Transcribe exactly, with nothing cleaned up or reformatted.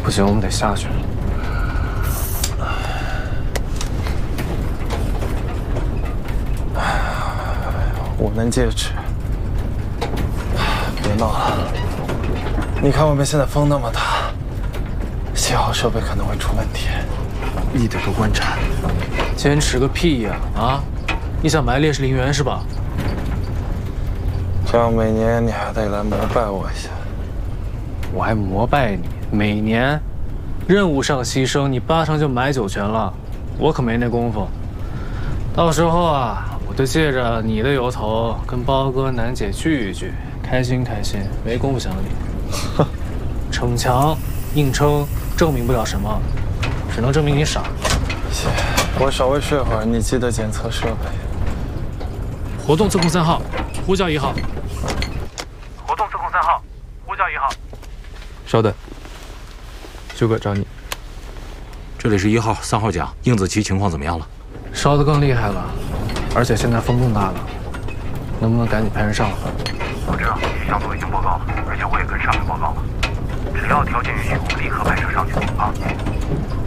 不行，我们得下去。 我能戒尺，别闹了。你看外面现在风那么大，信号设备可能会出问题，一点都观察。 坚持个屁呀！啊，你想埋烈士陵园是吧？ 这样每年你还得来膜拜我一下。 我还膜拜你，每年任务上牺牲，你八成就买酒泉了，我可没那功夫。到时候啊，我就借着你的由头跟包哥、楠姐聚一聚，开心开心，没工夫想你。逞强硬撑证明不了什么，只能证明你傻。 行，我稍微睡会儿，你记得检测设备。 活动自控三号，呼叫一号。 活动自控三号，呼叫一号。 稍等，修哥找你。 这里是一号、三号讲，硬子旗情况怎么样了？ 烧得更厉害了，而且现在风更大了，能不能赶紧派人上来？ 我知道，气象组已经报告了，而且我也跟上面报告了，只要条件允许，我们立刻派车上去啊。